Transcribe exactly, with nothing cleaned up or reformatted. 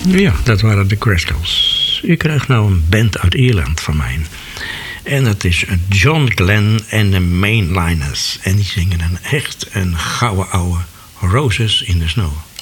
Ja, dat waren de Crystals. U krijgt nou een band uit Ierland van mij. En dat is John Glenn en de Mainliners. En die zingen een echt een gouden oude Roses in the Snow.